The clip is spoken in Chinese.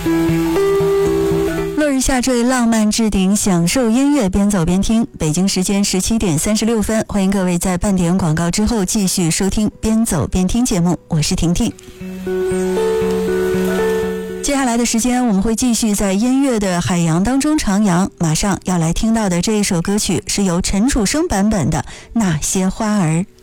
落日下坠，浪漫置顶，享受音乐，边走边听。北京时间17点36分，欢迎各位在半点广告之后继续收听边走边听节目，我是婷婷。接下来的时间，我们会继续在音乐的海洋当中徜徉。马上要来听到的这一首歌曲是由陈楚生版本的《那些花儿》。